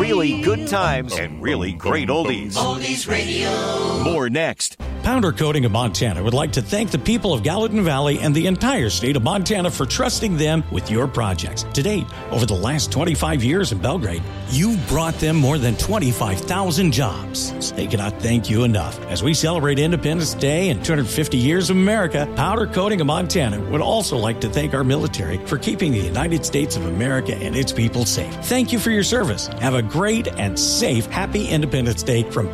really good times and really great oldies. Oldies Radio. More next. Powder Coating of Montana would like to thank the people of Gallatin Valley and the entire state of Montana for trusting them with your projects. To date, over the last 25 years in Belgrade, you've brought them more than 25,000 jobs. They cannot thank you enough. As we celebrate Independence Day and 250 years of America, Powder Coating of Montana would also like to thank our military for keeping the United States of America and its people safe. Thank you for your service. Have a great and safe, happy Independence Day from